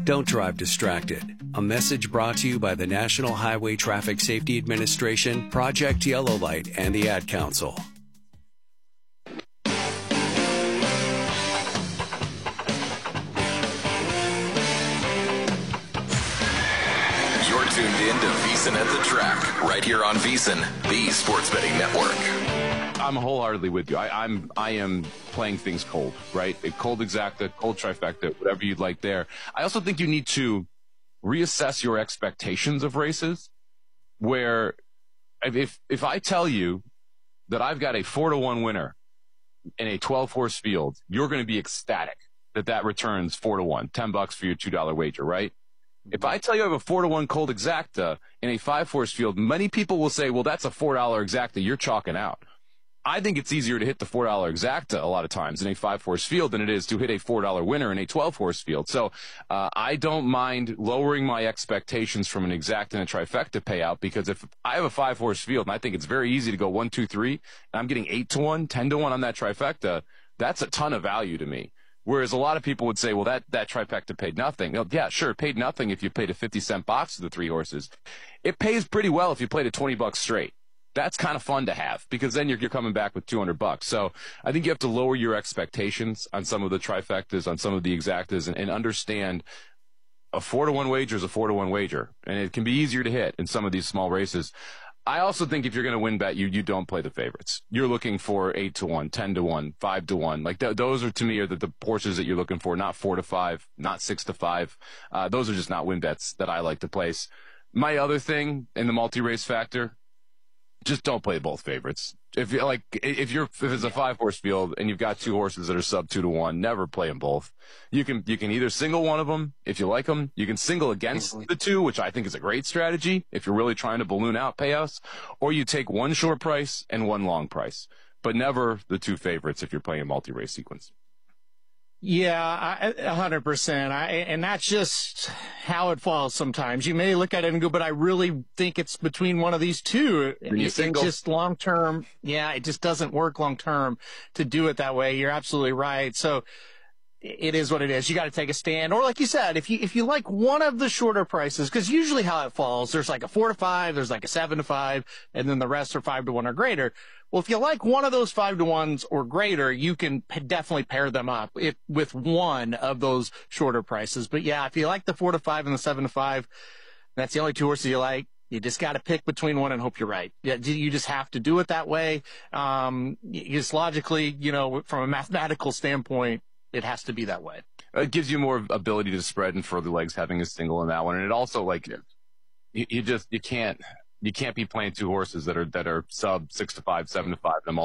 Don't drive distracted. A message brought to you by the National Highway Traffic Safety Administration, Project Yellow Light, and the Ad Council. You're tuned in to VSiN at the Track, right here on VSiN, the Sports Betting Network. I'm wholeheartedly with you. I am playing things cold, right? A cold exacta, cold trifecta, whatever you'd like there. I also think you need to reassess your expectations of races, where if I tell you that I've got a 4-1 winner in a 12-horse field, you're going to be ecstatic that returns 4-1, $10 for your $2 wager, right? If I tell you I have a 4-1 cold exacta in a 5-horse field, many people will say, well, that's a $4 exacta. You're chalking out. I think it's easier to hit the $4 exacta a lot of times in a 5-horse field than it is to hit a $4 winner in a 12-horse field. So I don't mind lowering my expectations from an exacta and a trifecta payout, because if I have a 5-horse field and I think it's very easy to go 1, 2, 3, and I'm getting 8-1, 10-1 on that trifecta, that's a ton of value to me. Whereas a lot of people would say, well, that trifecta paid nothing. Well, yeah, sure, it paid nothing if you paid a 50-cent box to the 3 horses. It pays pretty well if you played a $20 straight. That's kind of fun to have, because then you're coming back with $200. So I think you have to lower your expectations on some of the trifectas, on some of the exactas, and understand a 4-1 wager is a 4-1 wager, and it can be easier to hit in some of these small races. I also think if you're going to win bet, you don't play the favorites. You're looking for 8-1, 10-1, 5-1. Like those are, to me, are the horses that you're looking for, not 4-5, not 6-5. Those are just not win bets that I like to place. My other thing in the multi-race factor, just don't play both favorites. If it's a 5-horse field and you've got 2 horses that are sub 2-1, never play them both. You can either single one of them if you like them. You can single against the 2, which I think is a great strategy if you're really trying to balloon out payouts, or you take one short price and one long price, but never the 2 favorites if you're playing a multi-race sequence. Yeah, 100%. And that's just how it falls sometimes. You may look at it and go, but I really think it's between one of these 2. It's just long term. Yeah, it just doesn't work long term to do it that way. You're absolutely right. So it is what it is. You got to take a stand. Or like you said, if you like one of the shorter prices, because usually how it falls, there's like a 4-5, there's like a 7-5, and then the rest are 5-1 or greater. Well, if you like one of those 5-1s or greater, you can definitely pair them up with one of those shorter prices. But yeah, if you like the 4-5 and the 7-5, that's the only 2 horses you like. You just got to pick between one and hope you're right. You just have to do it that way. Just logically, from a mathematical standpoint, it has to be that way. It gives you more ability to spread and further legs having a single in that one. And it also, you can't be playing 2 horses that are sub 6-5, 7-5.